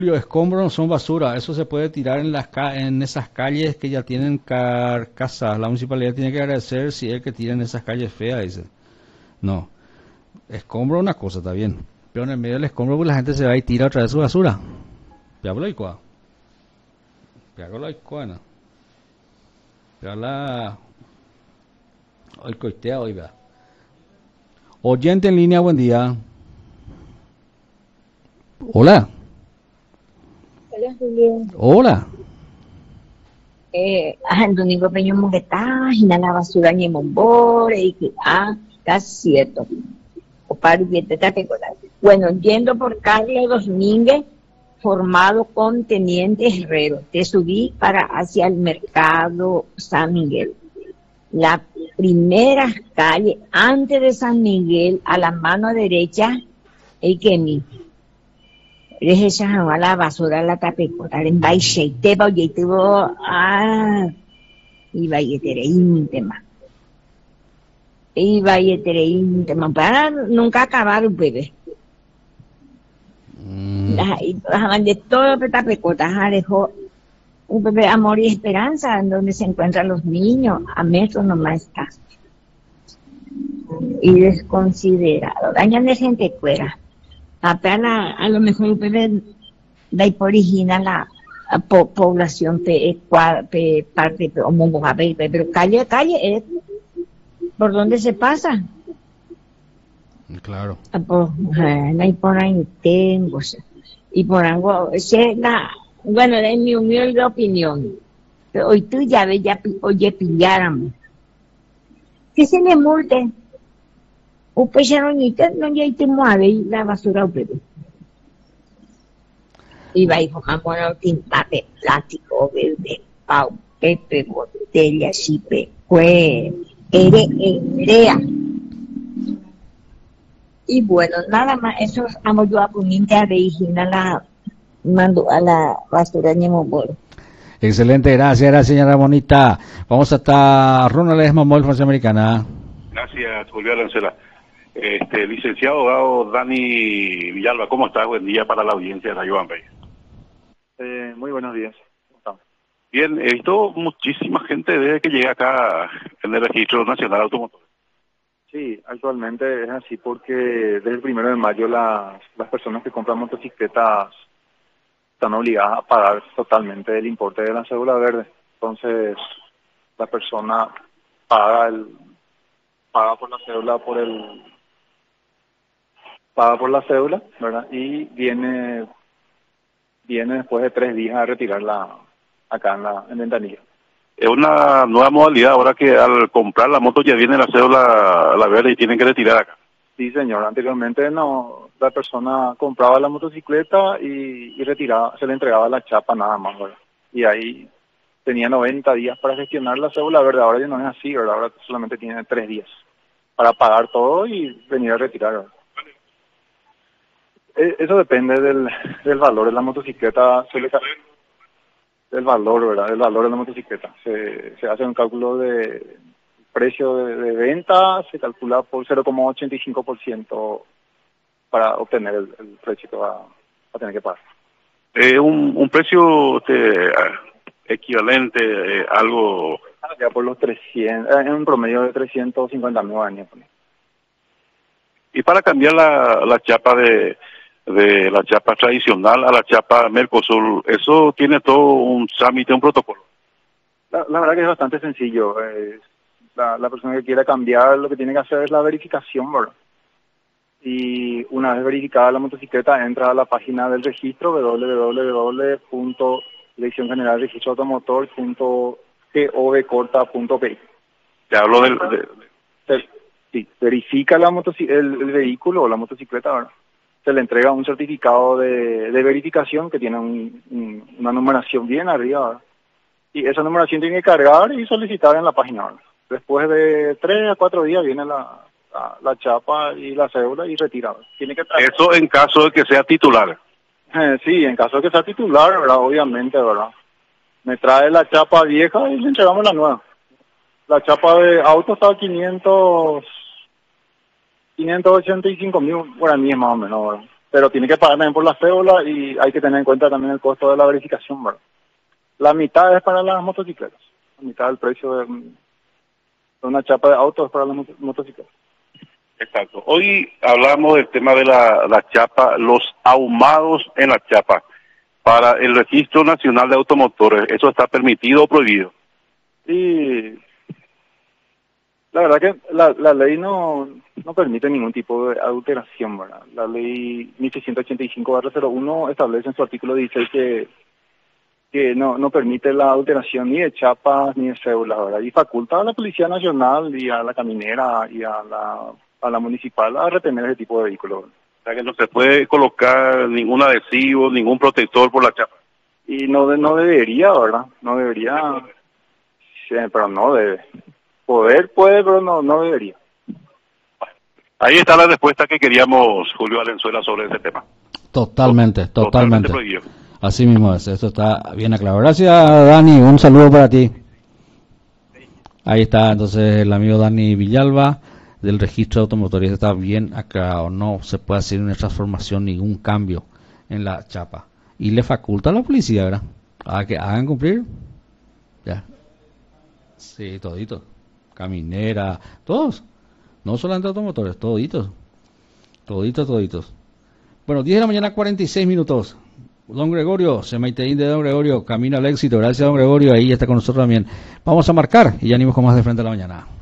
Los escombros no son basura, eso se puede tirar en en esas calles que ya tienen carcasas. La municipalidad tiene que agradecer si es que tiran esas calles feas, dice. No, escombro es una cosa, está bien. Pero en el medio del escombro pues, la gente se va y tira otra vez su basura. Piablo y cuá. Piablo y cuá, no. Piabla. Hoy coitea, hoy va. Oyente en línea, buen día. Hola. Hola, Julio. Hola. Domingo Peño Monguetá, Gina la basura ni Mombore, y que, está cierto. O para Bueno, yendo por Carlos Domínguez, formado con Teniente Herrero, te subí para hacia el mercado San Miguel. La primera calle antes de San Miguel, a la mano derecha, el que mi. Eres esa a la basura la tapecota, en baixete, tuvo, y bayetere íntema. Y bayetere íntema, para nunca acabar un bebé. De todo tapecota, dejó un bebé amor y esperanza, en donde se encuentran los niños, a metros nomás está. Y desconsiderado, dañan de gente fuera. Apenas a lo mejor un bebé da por original la población parte pero calle es por donde se pasa. Claro. No hay por ahí tengo, y por algo, bueno, en mi humilde opinión, pero hoy tú ya ves, oye, pilláramos, que se le multe, un pecharonito, no ya te mueve la basura, pero y va y jugamos a papel plástico, verde, pau, pepe, botella, chipe, erea. Y bueno, nada más, eso amo yo a puninte a Regina la mando a la basura Ñemoboro. Excelente, gracias, señora Bonita. Vamos hasta Ronald Esmamol, Fuerza Americana. Gracias, Julio Arancela. Licenciado abogado Dani Villalba, ¿cómo está? Buen día para la audiencia de Radio Bambey. Muy buenos días. ¿Cómo están? Bien, he visto muchísima gente desde que llegué acá en el Registro Nacional Automotor. Sí, actualmente es así porque desde el 1 de mayo las personas que compran motocicletas están obligadas a pagar totalmente el importe de la cédula verde. Entonces, la persona paga por la cédula paga por la cédula, ¿verdad? Y viene después de 3 días a retirarla acá en ventanilla. Es una nueva modalidad ahora que al comprar la moto ya viene la cédula la verde y tienen que retirar acá. Sí, señor. Anteriormente no, la persona compraba la motocicleta y retiraba, se le entregaba la chapa nada más, ¿verdad? Y ahí tenía 90 días para gestionar la cédula verde. Ahora ya no es así, ¿verdad? Ahora solamente tiene 3 días para pagar todo y venir a retirar, ¿verdad? Eso depende del valor de la motocicleta. El valor, ¿verdad? El valor de la motocicleta. Se hace un cálculo de precio de venta, se calcula por 0,85% para obtener el precio que va a tener que pagar. Un precio equivalente, algo... Ya por los 300, en un promedio de 350.000 años. Y para cambiar la chapa de la chapa tradicional a la chapa Mercosur, eso tiene todo un trámite, un protocolo. La verdad que es bastante sencillo. La persona que quiera cambiar lo que tiene que hacer es la verificación, ¿verdad? Y una vez verificada la motocicleta entra a la página del registro www.direcciongeneralregistrautomotor.govcorta.pi. Te hablo Sí, verifica el vehículo o la motocicleta, ¿verdad? Se le entrega un certificado de verificación que tiene una numeración bien arriba, ¿verdad? Y esa numeración tiene que cargar y solicitar en la página, ¿verdad? Después de 3 a 4 días viene la chapa y la cédula y retira. Tiene que traer. Eso en caso de que sea titular. Sí, en caso de que sea titular, ¿verdad? Obviamente, ¿verdad? Me trae la chapa vieja y le entregamos la nueva. La chapa de auto está a 585.000 guaraníes más o menos, ¿verdad? pero tiene que pagar también por la cédula y hay que tener en cuenta también el costo de la verificación, ¿verdad? La mitad es para las motocicletas, la mitad del precio de una chapa de auto es para las motocicletas. Exacto. Hoy hablamos del tema de la chapa, los ahumados en la chapa. Para el Registro Nacional de Automotores, ¿eso está permitido o prohibido? Y la verdad que la ley no permite ningún tipo de adulteración, ¿verdad? La ley 1685/01 establece en su artículo 16 que no permite la adulteración ni de chapas ni de cédulas, ¿verdad? Y faculta a la Policía Nacional y a la caminera y a la municipal a retener ese tipo de vehículos, ¿verdad? O sea que no se puede colocar ningún adhesivo, ningún protector por la chapa. Y no debería, ¿verdad? No debería, sí, pero no debe. Puede, pero no debería. Ahí está la respuesta que queríamos, Julio Valenzuela, sobre ese tema. Totalmente. Prohibido. Así mismo es, esto está bien aclarado. Gracias, Dani, un saludo para ti. Ahí está entonces el amigo Dani Villalba del registro de automotores. Está bien aclarado, no se puede hacer una transformación, ningún cambio en la chapa. Y le faculta a la policía, ¿verdad? A que hagan cumplir. Ya. Sí, toditos. Caminera, todos. No solamente automotores, toditos. Bueno, 10 de la mañana, 46 minutos. Don Gregorio, Semaiteín de Don Gregorio, camino al éxito. Gracias, don Gregorio. Ahí está con nosotros también. Vamos a marcar y ya venimos con más de frente a la mañana.